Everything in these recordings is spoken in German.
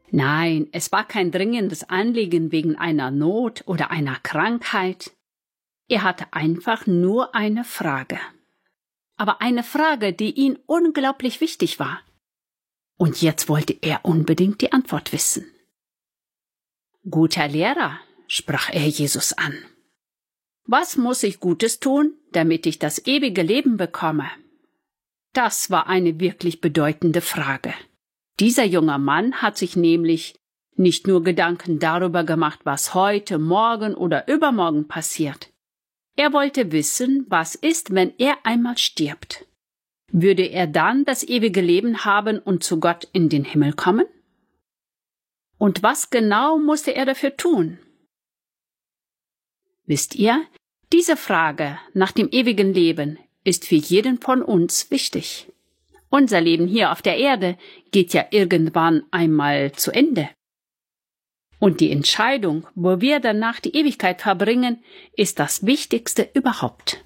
Nein, es war kein dringendes Anliegen wegen einer Not oder einer Krankheit. Er hatte einfach nur eine Frage. Aber eine Frage, die ihm unglaublich wichtig war. Und jetzt wollte er unbedingt die Antwort wissen. »Guter Lehrer«, sprach er Jesus an, »was muss ich Gutes tun, damit ich das ewige Leben bekomme?« Das war eine wirklich bedeutende Frage. Dieser junge Mann hat sich nämlich nicht nur Gedanken darüber gemacht, was heute, morgen oder übermorgen passiert. Er wollte wissen, was ist, wenn er einmal stirbt. Würde er dann das ewige Leben haben und zu Gott in den Himmel kommen? Und was genau musste er dafür tun? Wisst ihr, diese Frage nach dem ewigen Leben ist für jeden von uns wichtig. Unser Leben hier auf der Erde geht ja irgendwann einmal zu Ende. Und die Entscheidung, wo wir danach die Ewigkeit verbringen, ist das Wichtigste überhaupt.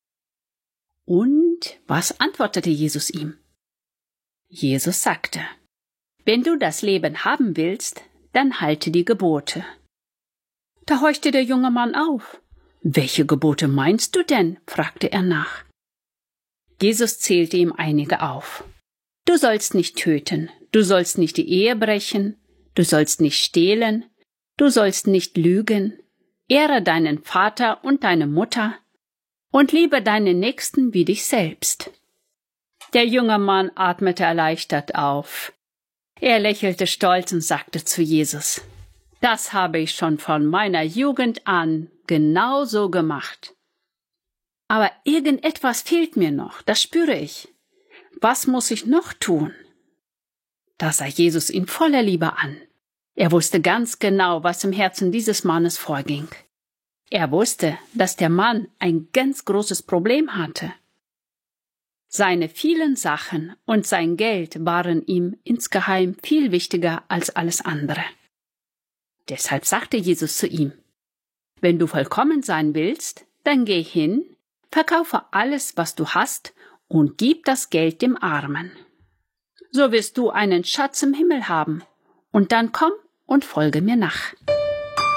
Und was antwortete Jesus ihm? Jesus sagte, »Wenn du das Leben haben willst, dann halte die Gebote.« Da horchte der junge Mann auf. »Welche Gebote meinst du denn?« fragte er nach. Jesus zählte ihm einige auf. »Du sollst nicht töten, du sollst nicht die Ehe brechen, du sollst nicht stehlen, du sollst nicht lügen, ehre deinen Vater und deine Mutter und liebe deinen Nächsten wie dich selbst.« Der junge Mann atmete erleichtert auf. Er lächelte stolz und sagte zu Jesus, »Das habe ich schon von meiner Jugend an genauso gemacht. Aber irgendetwas fehlt mir noch, das spüre ich. Was muss ich noch tun?« Da sah Jesus ihn voller Liebe an. Er wusste ganz genau, was im Herzen dieses Mannes vorging. Er wusste, dass der Mann ein ganz großes Problem hatte. Seine vielen Sachen und sein Geld waren ihm insgeheim viel wichtiger als alles andere. Deshalb sagte Jesus zu ihm, »Wenn du vollkommen sein willst, dann geh hin, verkaufe alles, was du hast, und gib das Geld dem Armen. So wirst du einen Schatz im Himmel haben, und dann komm und folge mir nach.«